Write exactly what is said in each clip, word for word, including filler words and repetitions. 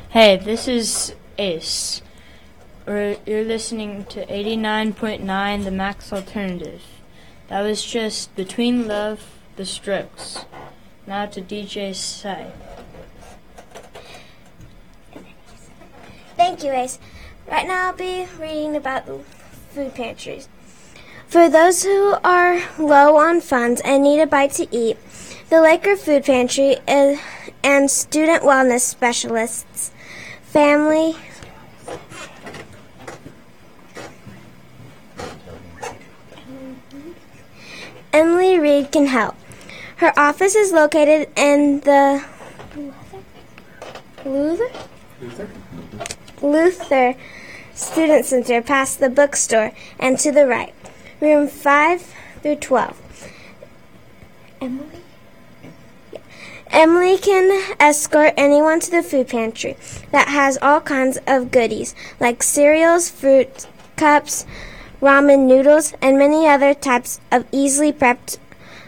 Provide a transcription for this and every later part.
Hey, this is Ace. Or you're listening to eighty-nine point nine, The Max Alternative. That was just Between Love, The Strokes. Now to D J Sai. Thank you, Ace. Right now I'll be reading about the food pantries. For those who are low on funds and need a bite to eat, the Laker Food Pantry is, and student wellness specialists, family, Emily Reed can help. Her office is located in the Luther? Luther? Luther Student Center past the bookstore and to the right. Room five through twelve. Emily? Yeah. Emily can escort anyone to the food pantry that has all kinds of goodies like cereals, fruit, cups, ramen noodles, and many other types of easily prepped,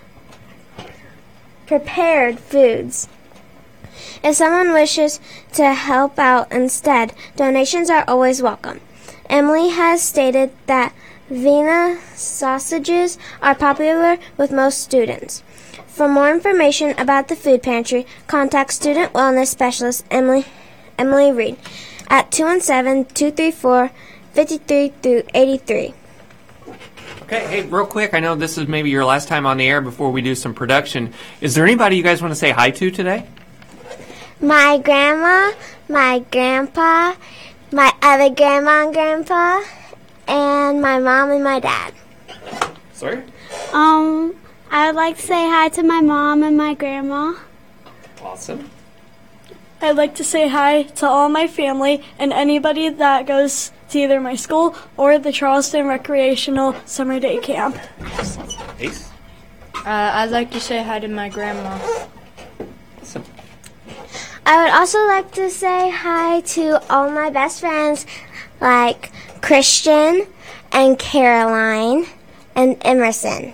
prepared foods. If someone wishes to help out instead, donations are always welcome. Emily has stated that Vienna sausages are popular with most students. For more information about the food pantry, contact Student Wellness Specialist Emily Emily Reed at two one seven, two three four, five three through eighty-three. Okay, hey, real quick, I know this is maybe your last time on the air before we do some production. Is there anybody you guys want to say hi to today? My grandma, my grandpa, my other grandma and grandpa, and my mom and my dad. Sorry? Um, I would like to say hi to my mom and my grandma. Awesome. I'd like to say hi to all my family and anybody that goes to either my school or the Charleston Recreational Summer Day Camp. Ace? Uh, I'd like to say hi to my grandma. Awesome. I would also like to say hi to all my best friends like Christian and Caroline and Emerson.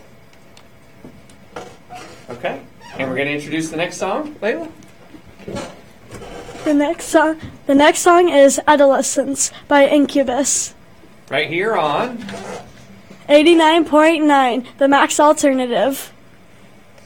Okay, and we're going to introduce the next song, Layla? The next song, the next song is Adolescence by Incubus. Right here on eighty-nine point nine, The Max Alternative.